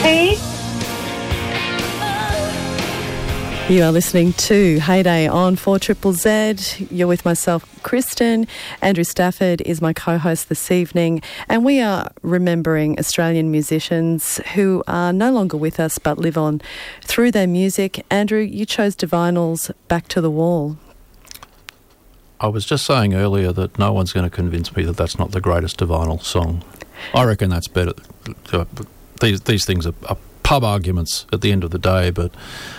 Hey. You are listening to Heyday on 4ZZZ. You're with myself, Kristen. Andrew Stafford is my co-host this evening, and we are remembering Australian musicians who are no longer with us but live on through their music. Andrew, you chose Divinal's Back to the Wall. I was just saying earlier that no one's going to convince me that that's not the greatest Divinal song. I reckon that's better. These things are pub arguments at the end of the day, but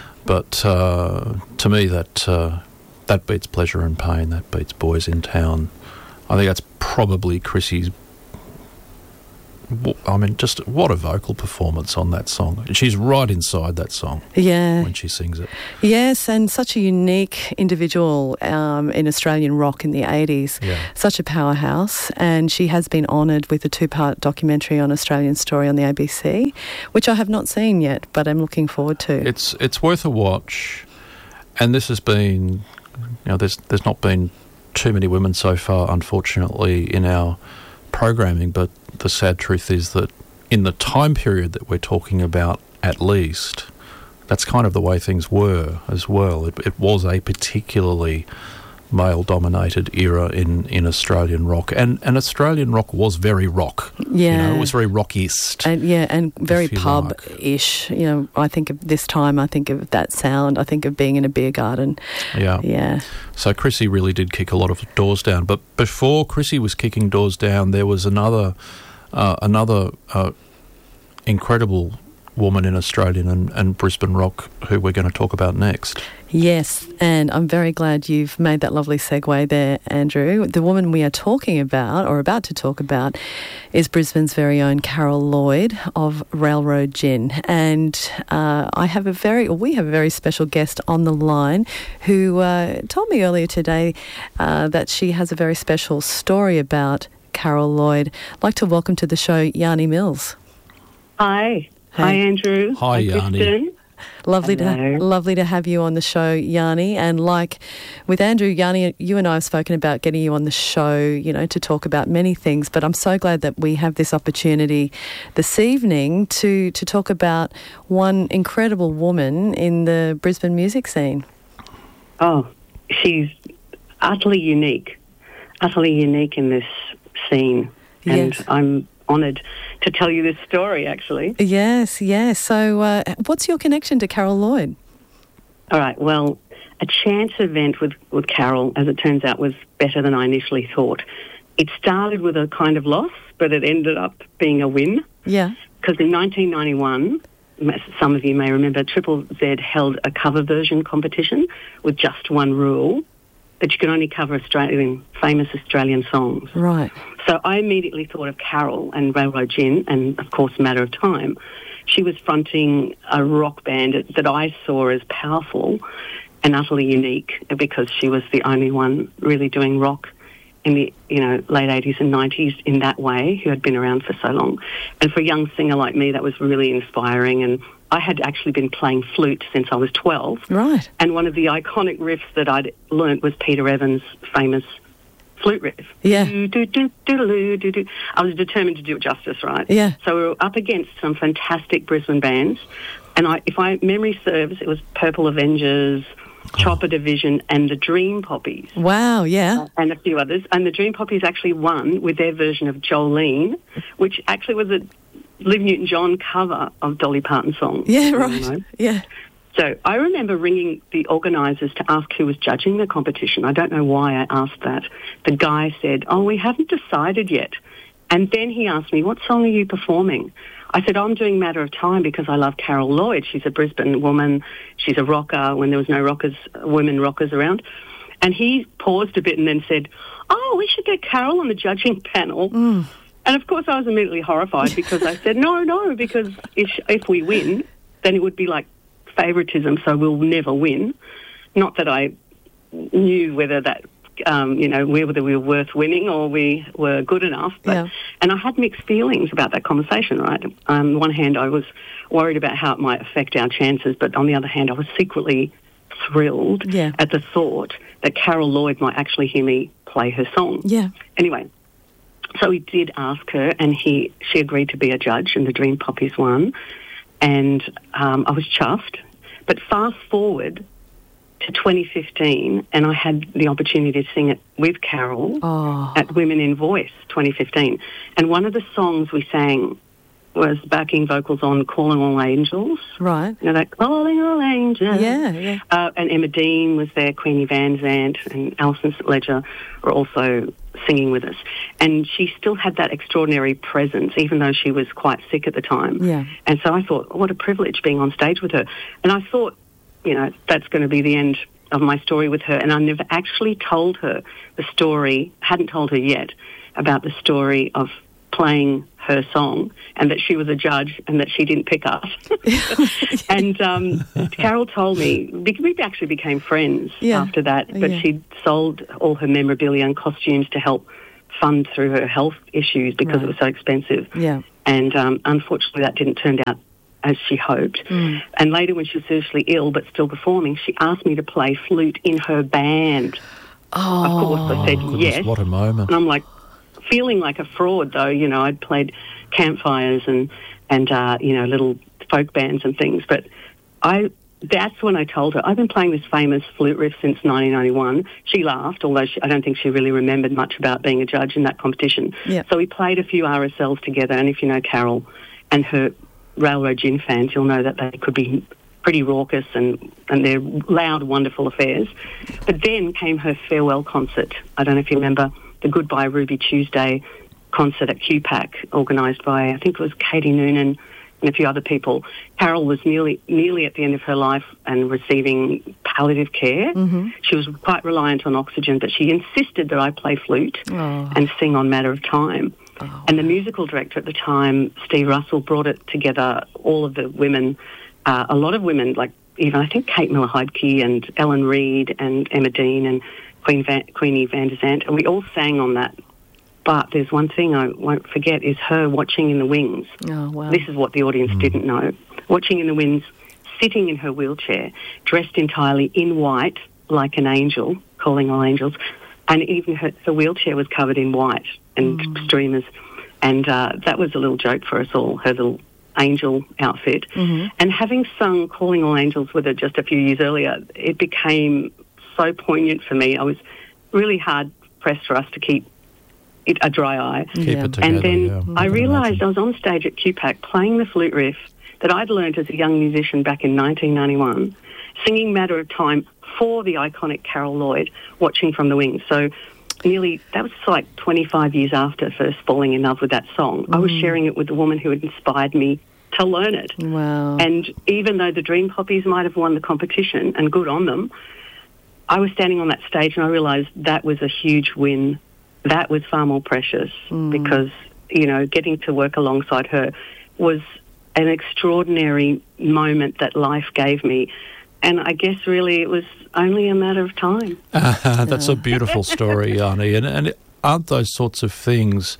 to me that beats Pleasure and Pain, that beats Boys in Town. I think that's probably Chrissy's. I mean, just what a vocal performance on that song. She's right inside that song when she sings it. Yes, and such a unique individual in Australian rock in the 80s. Yeah. Such a powerhouse, and she has been honoured with a 2-part documentary on Australian Story on the ABC, which I have not seen yet, but I'm looking forward to. It's worth a watch, and this has been, there's not been too many women so far, unfortunately, in our programming, but the sad truth is that in the time period that we're talking about, at least, that's kind of the way things were as well. It was a particularly male-dominated era in Australian rock, and Australian rock was very rock. Yeah, it was very rockist. And very pub-ish. Like. I think of this time, I think of that sound, I think of being in a beer garden. Yeah. So Chrissy really did kick a lot of doors down. But before Chrissy was kicking doors down, there was another incredible woman in Australian and Brisbane rock who we're going to talk about next. Yes, and I'm very glad you've made that lovely segue there, Andrew. The woman we are talking about, or about to talk about, is Brisbane's very own Carol Lloyd of Railroad Gin. And we have a very special guest on the line who told me earlier today that she has a very special story about Carol Lloyd. I'd like to welcome to the show Yanni Mills. Hi. Hey. Hi, Andrew. Hi, Yanni. Kristen. Lovely to have you on the show, Yanni. And like with Andrew, Yanni, you and I have spoken about getting you on the show, to talk about many things. But I'm so glad that we have this opportunity this evening to talk about one incredible woman in the Brisbane music scene. Oh, she's utterly unique in this scene. And Yes. I'm honoured to tell you this story, actually. Yes. So what's your connection to Carol Lloyd? All right, well, a chance event with Carol, as it turns out, was better than I initially thought. It started with a kind of loss, but it ended up being a win. Yeah. Because in 1991, some of you may remember, Triple Z held a cover version competition with just one rule, that you could only cover famous Australian songs. Right. So I immediately thought of Carol and Railroad Gin and, of course, Matter of Time. She was fronting a rock band that I saw as powerful and utterly unique because she was the only one really doing rock in the late 80s and 90s in that way, who had been around for so long. And for a young singer like me, that was really inspiring. And I had actually been playing flute since I was 12. Right. And one of the iconic riffs that I'd learnt was Peter Evans' famous flute riff. Yeah. Do-do-do-do-do-do. I was determined to do it justice, right? Yeah. So we were up against some fantastic Brisbane bands. And if my memory serves, it was Purple Avengers, Chopper Division, and the Dream Poppies. Wow, yeah. And a few others. And the Dream Poppies actually won with their version of Jolene, which actually was a Liv Newton-John cover of Dolly Parton's song. Yeah, right. Yeah. So I remember ringing the organisers to ask who was judging the competition. I don't know why I asked that. The guy said, we haven't decided yet. And then he asked me, what song are you performing? I said, I'm doing Matter of Time because I love Carol Lloyd. She's a Brisbane woman. She's a rocker when there was no women rockers around. And he paused a bit and then said, we should get Carol on the judging panel. Mm. And, of course, I was immediately horrified because I said, no, because if we win, then it would be like favouritism, so we'll never win. Not that I knew whether that, whether we were worth winning or we were good enough. But, yeah. And I had mixed feelings about that conversation, right? On one hand, I was worried about how it might affect our chances, but on the other hand, I was secretly thrilled at the thought that Carol Lloyd might actually hear me play her song. Yeah. Anyway, so we did ask her, and she agreed to be a judge, and the Dream Poppies won. and I was chuffed. But fast forward to 2015, and I had the opportunity to sing it with Carol at Women in Voice 2015. And one of the songs we sang was backing vocals on Calling All Angels. Right. You know, that Calling All Angels. Yeah. And Emma Dean was there, Queenie Van Zandt and Alison Ledger were also singing with us. And she still had that extraordinary presence, even though she was quite sick at the time. Yeah. And so I thought, what a privilege being on stage with her. And I thought, you know, that's going to be the end of my story with her. And I never actually told her the story, hadn't told her yet, about the story of playing her song and that she was a judge and that she didn't pick us. And Carol told me, we actually became friends after that, but she'd sold all her memorabilia and costumes to help fund through her health issues because it was so expensive. Yeah. And unfortunately that didn't turn out as she hoped. And later when she was seriously ill but still performing, she asked me to play flute in her band. Oh. Of course I said yes. What a moment. And I'm like, feeling like a fraud, though. You know, I'd played campfires and you know, little folk bands and things. But that's when I told her, I've been playing this famous flute riff since 1991. She laughed, although I don't think she really remembered much about being a judge in that competition. Yep. So we played a few RSLs together, and if you know Carol and her Railroad Gin fans, you'll know that they could be pretty raucous and they're loud, wonderful affairs. But then came her farewell concert. I don't know if you remember the Goodbye Ruby Tuesday concert at QPAC, organised by, I think it was Katie Noonan and a few other people. Carol was nearly at the end of her life and receiving palliative care. She was quite reliant on oxygen, but she insisted that I play flute and sing on Matter of Time. And the musical director at the time, Steve Russell, brought it together, all of the women, a lot of women, like even I think Kate Miller-Heidke and Ellen Reid and Emma Dean and Queenie Van Zandt, and we all sang on that. But there's one thing I won't forget is her watching in the wings. Oh, wow. This is what the audience didn't know. Watching in the wings, sitting in her wheelchair, dressed entirely in white, like an angel, Calling All Angels, and even her wheelchair was covered in white and streamers. And that was a little joke for us all, her little angel outfit. And having sung Calling All Angels with her just a few years earlier, it became so poignant for me. I was really hard pressed for us to keep it a dry eye. Keep it together, and then I realised I was on stage at QPAC playing the flute riff that I'd learned as a young musician back in 1991, singing Matter of Time for the iconic Carol Lloyd, watching from the wings. So that was like 25 years after first falling in love with that song. I was sharing it with the woman who had inspired me to learn it. Wow. And even though the Dream Poppies might have won the competition, and good on them, I was standing on that stage and I realised that was a huge win. That was far more precious because, you know, getting to work alongside her was an extraordinary moment that life gave me. And I guess really it was only a matter of time. That's a beautiful story, Arnie. And aren't those sorts of things,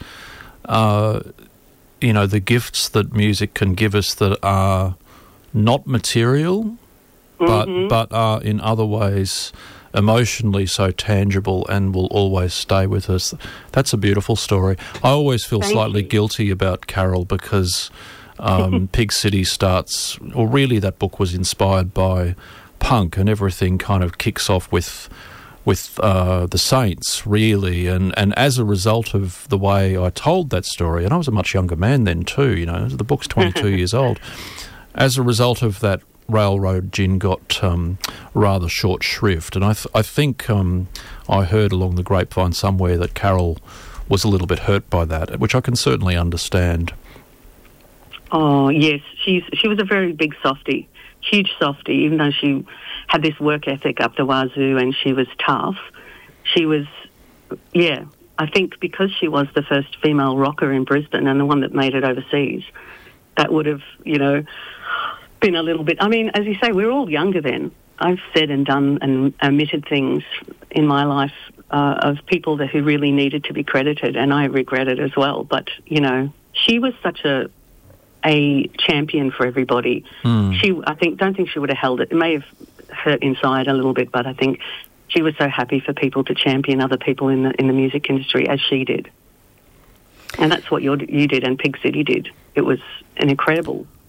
you know, the gifts that music can give us that are not material, but are in other ways emotionally so tangible and will always stay with us. That's a beautiful story. I always feel slightly guilty about Carol because Pig City starts, or really that book was inspired by punk, and everything kind of kicks off with the Saints, really, and as a result of the way I told that story, and I was a much younger man then too, you know, the book's 22 years old, as a result of that, Railroad Gin got rather short shrift, and I think I heard along the grapevine somewhere that Carol was a little bit hurt by that, which I can certainly understand. Oh yes, she was a very big softie, huge softie. Even though she had this work ethic up the wazoo and she was tough, she was, I think because she was the first female rocker in Brisbane and the one that made it overseas, that would have, you know, been a little bit. I mean, as you say, we're all younger then. I've said and done and omitted things in my life of people who really needed to be credited, and I regret it as well. But, you know, she was such a champion for everybody. Don't think she would have held it. It may have hurt inside a little bit, but I think she was so happy for people to champion other people in the music industry as she did. And that's what you did and Pig City did. It was an incredible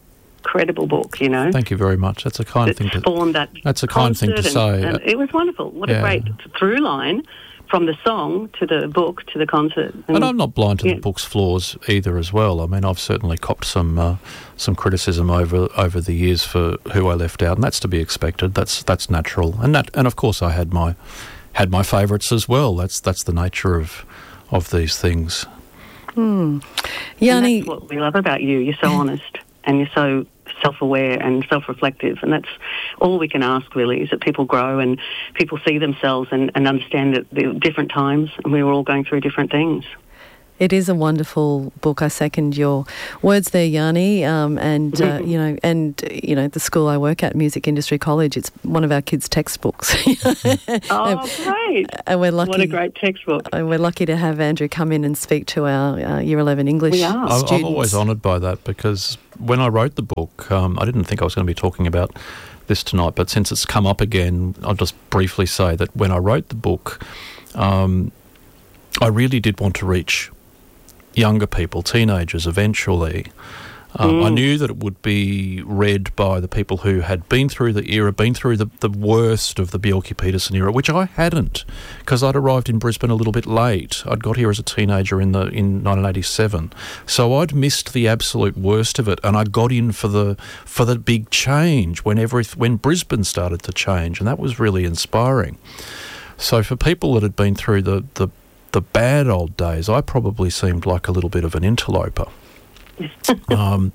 incredible book, you know. Thank you very much. That's a kind thing to. Spawned that. That's a kind thing to say. And it was wonderful. What a great through line from the song to the book to the concert. And I'm not blind to the book's flaws either, as well. I mean, I've certainly copped some criticism over the years for who I left out, and that's to be expected. That's natural, and of course I had my favourites as well. That's the nature of these things. Yanni, that's what we love about you. You're so honest and you're so self-aware and self-reflective, and that's all we can ask, really, is that people grow and people see themselves and understand that there are different times and we were all going through different things. it is a wonderful book. I second your words there, Yanni. And the school I work at, Music Industry College, it's one of our kids' textbooks. Oh, great. And we're lucky. What a great textbook. And we're lucky to have Andrew come in and speak to our Year 11 English students. I'm always honoured by that, because when I wrote the book, I didn't think I was going to be talking about this tonight, but since it's come up again, I'll just briefly say that when I wrote the book, I really did want to reach younger people, teenagers eventually. I knew that it would be read by the people who had been through the era, been through the worst of the Bjelke-Petersen era, which I hadn't, because I'd arrived in Brisbane a little bit late. I'd got here as a teenager in 1987, so I'd missed the absolute worst of it, and I got in for the big change when Brisbane started to change, and that was really inspiring. So for people that had been through the bad old days, I probably seemed like a little bit of an interloper. I'm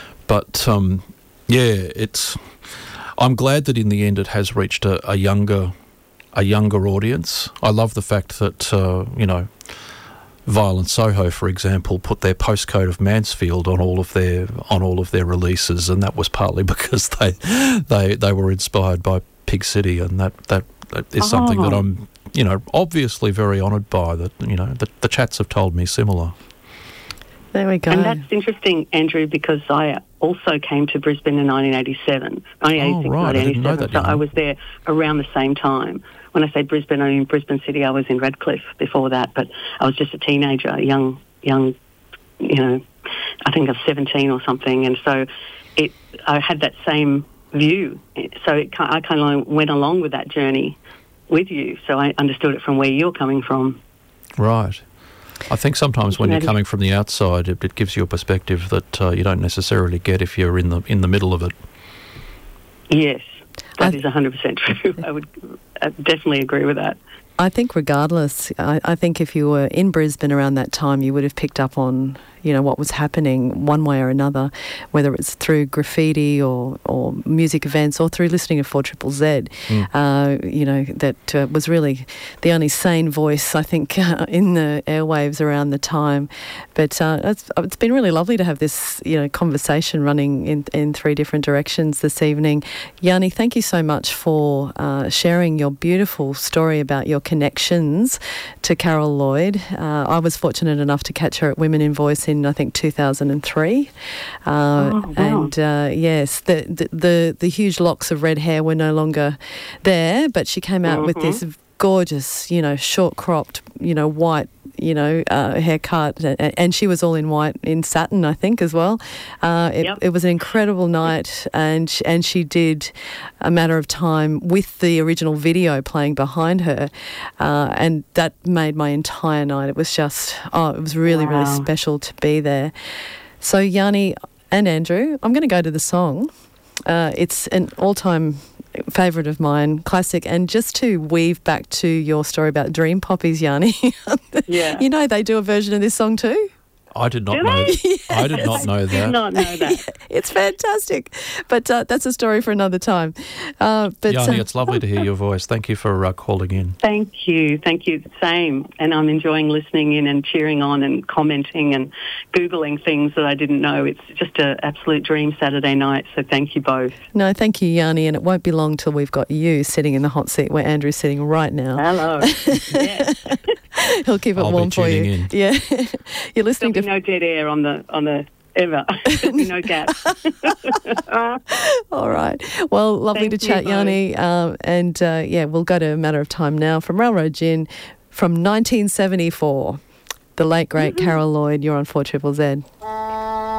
glad that in the end it has reached a younger audience. I love the fact that Violent Soho, for example, put their postcode of Mansfield on all of their releases, and that was partly because they were inspired by Pig City, and that is something that I'm obviously very honoured by. That the chats have told me similar. There we go. And that's interesting, Andrew, because I also came to Brisbane in 1987. 1986, right. 1987. I didn't know that, so I was there around the same time. When I say Brisbane, I mean Brisbane City. I was in Redcliffe before that, but I was just a teenager, a young, I think I was 17 or something. And so I had that same view. So I kind of went along with that journey with you. So I understood it from where you're coming from. Right. I think sometimes when you're coming from the outside, it gives you a perspective that you don't necessarily get if you're in the middle of it. Yes, that is 100% true. I would definitely agree with that. I think regardless, I think if you were in Brisbane around that time, you would have picked up on, what was happening one way or another, whether it's through graffiti or music events or through listening to 4ZZZ. That was really the only sane voice, I think, in the airwaves around the time. But it's been really lovely to have this, conversation running in three different directions this evening. Yanni, thank you so much for sharing your beautiful story about your connections to Carol Lloyd. I was fortunate enough to catch her at Women in Voice in, I think, 2003. Wow. And yes, the huge locks of red hair were no longer there, but she came out with this gorgeous, short cropped, white, haircut, and she was all in white, in satin, I think, as well. It was an incredible night, and she did A Matter of Time with the original video playing behind her, and that made my entire night. It was just, it was really, really special to be there. So, Yanni and Andrew, I'm going to go to the song. It's an all-time favourite of mine, classic, and just to weave back to your story about Dream Poppies, Yanni, they do a version of this song too? I did not know. Yes. I did not know that. Did not know that. It's fantastic, but that's a story for another time. Yanni, it's lovely to hear your voice. Thank you for calling in. Thank you. Same. And I'm enjoying listening in and cheering on and commenting and Googling things that I didn't know. It's just an absolute dream Saturday night, so thank you both. No, thank you, Yanni, and it won't be long till we've got you sitting in the hot seat where Andrew's sitting right now. Hello. Yes. He'll keep it warm for you. In. Yeah. You're listening to no dead air on the ever. There'll be no gap. All right. Well, lovely to chat, Yanni. We'll go to A Matter of Time now from Railroad Gin from 1974. The late, great Carol Lloyd. You're on 4ZZZ.